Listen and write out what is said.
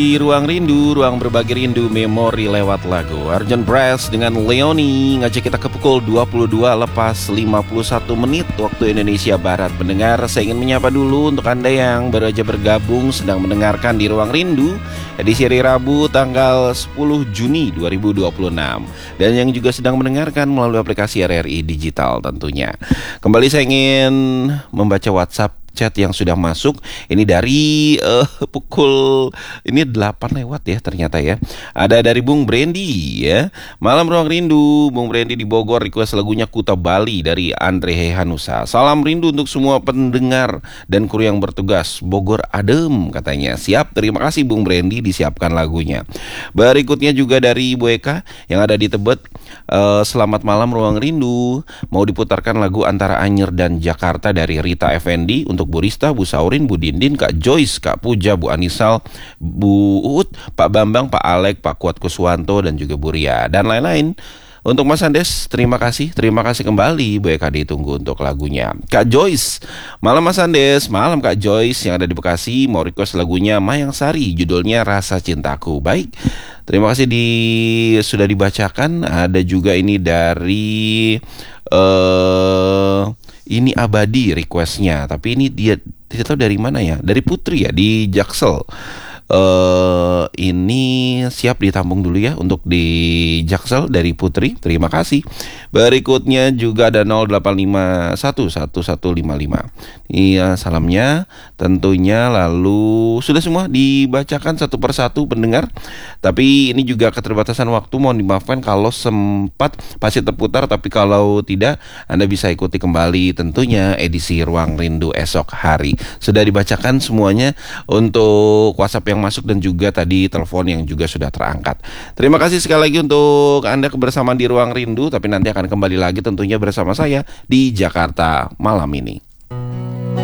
Di Ruang Rindu, ruang berbagi rindu memori lewat lagu Urgent Press dengan Leoni ngajak kita ke pukul 22 lepas 51 menit waktu Indonesia Barat. Mendengar, saya ingin menyapa dulu untuk Anda yang baru aja bergabung sedang mendengarkan di Ruang Rindu edisi hari Rabu tanggal 10 Juni 2026 dan yang juga sedang mendengarkan melalui aplikasi RRI Digital tentunya. Kembali saya ingin membaca WhatsApp chat yang sudah masuk. Ini dari pukul ini 8 lewat ya ternyata ya. Ada dari Bung Brandy ya. Malam Ruang Rindu, Bung Brandy di Bogor request lagunya Kuta Bali dari Andre Hehanusa. Salam rindu untuk semua pendengar dan kru yang bertugas. Bogor adem katanya. Siap, terima kasih Bung Brandy, disiapkan lagunya. Berikutnya juga dari Ibu Eka yang ada di Tebet. Selamat malam Ruang Rindu. Mau diputarkan lagu Antara Anyer dan Jakarta dari Rita Effendi untuk Bu Rista, Bu Saurin, Bu Dindin, Kak Joyce, Kak Puja, Bu Anisal, Bu Uut, Pak Bambang, Pak Alek, Pak Kuat Kuswanto, dan juga Bu Ria, dan lain-lain. Untuk Mas Andes, terima kasih kembali Bu Eka ditunggu untuk lagunya. Kak Joyce, malam Mas Andes, malam Kak Joyce yang ada di Bekasi, mau request lagunya Mayang Sari, judulnya Rasa Cintaku. Baik, terima kasih sudah dibacakan. Ada juga ini dari ini Abadi requestnya, tapi ini dia tidak tahu dari mana ya, dari Putri ya di Jaksel. Ini siap ditampung dulu ya untuk di Jaksel dari Putri. Terima kasih. Berikutnya juga ada 08511155. Iya, salamnya tentunya, lalu sudah semua dibacakan satu persatu pendengar. Tapi ini juga keterbatasan waktu, mohon dimaafkan kalau sempat pasti terputar, tapi kalau tidak Anda bisa ikuti kembali tentunya edisi Ruang Rindu esok hari. Sudah dibacakan semuanya untuk WhatsApp yang masuk dan juga tadi telepon yang juga sudah terangkat. Terima kasih sekali lagi untuk Anda kebersamaan di Ruang Rindu, tapi nanti akan kembali lagi tentunya bersama saya di Jakarta malam ini.